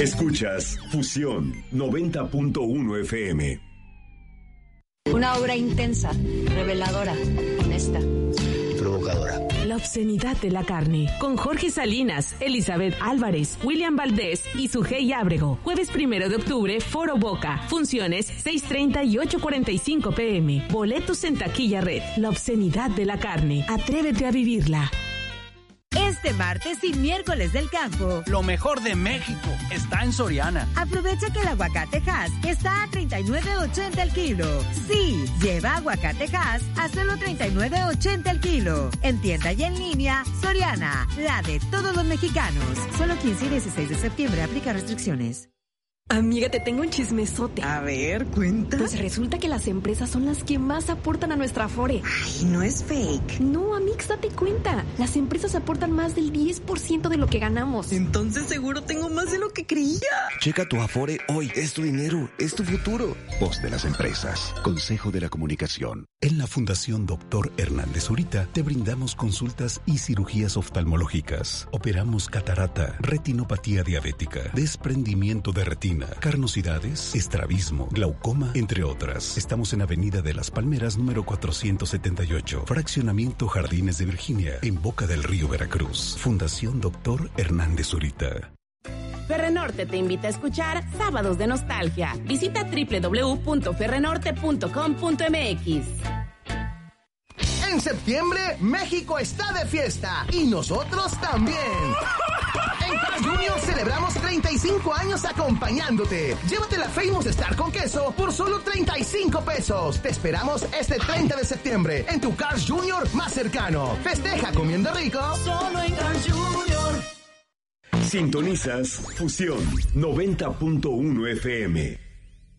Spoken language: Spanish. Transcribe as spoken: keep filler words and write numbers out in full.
Escuchas Fusión noventa punto uno F M. Una obra intensa, reveladora, honesta, provocadora. La obscenidad de la carne, con Jorge Salinas, Elizabeth Álvarez, William Valdés y Sujei Ábrego. Jueves primero de octubre, Foro Boca. Funciones seis treinta y ocho cuarenta y cinco pm. Boletos en Taquilla Red. La obscenidad de la carne. Atrévete a vivirla. Este martes y miércoles del campo, lo mejor de México está en Soriana. Aprovecha que el aguacate Hass está a treinta y nueve ochenta el kilo. Sí, lleva aguacate Hass a solo treinta y nueve ochenta el kilo. En tienda y en línea, Soriana, la de todos los mexicanos. Solo quince y dieciséis de septiembre, aplica restricciones. Amiga, te tengo un chismesote. A ver, cuenta. Pues resulta que las empresas son las que más aportan a nuestra Afore. Ay, no es fake. No, Amix, date cuenta. Las empresas aportan más del diez por ciento de lo que ganamos. Entonces seguro tengo más de lo que creía. Checa tu Afore hoy. Es tu dinero, es tu futuro. Voz de las empresas. Consejo de la Comunicación. En la Fundación Doctor Hernández Zurita te brindamos consultas y cirugías oftalmológicas. Operamos catarata, retinopatía diabética, desprendimiento de retina, carnosidades, estrabismo, glaucoma, entre otras. Estamos en Avenida de las Palmeras, número cuatrocientos setenta y ocho, Fraccionamiento Jardines de Virginia, en Boca del Río, Veracruz. Fundación Doctor Hernández Zurita. Ferrenorte te invita a escuchar Sábados de Nostalgia. Visita doble u doble u doble u punto ferrenorte punto com punto m x. En septiembre, México está de fiesta y nosotros también. En Cars Junior celebramos treinta y cinco años acompañándote. Llévate la Famous Star con queso por solo treinta y cinco pesos. Te esperamos este treinta de septiembre en tu Cars Junior más cercano. Festeja comiendo rico. Solo en Cars Junior. Sintonizas Fusión noventa punto uno F M.